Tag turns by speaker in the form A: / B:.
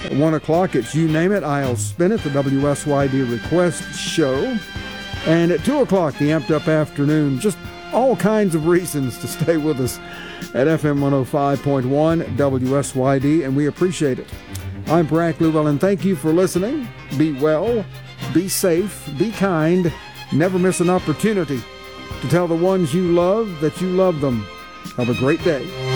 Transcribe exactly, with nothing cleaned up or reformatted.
A: At one o'clock, it's You Name It, I'll Spin It, the W S Y D Request Show. And at two o'clock, the Amped Up Afternoon. Just all kinds of reasons to stay with us at F M one oh five point one W S Y D, and we appreciate it. I'm Brack Llewellyn, and thank you for listening. Be well, be safe, be kind. Never miss an opportunity to tell the ones you love that you love them. Have a great day.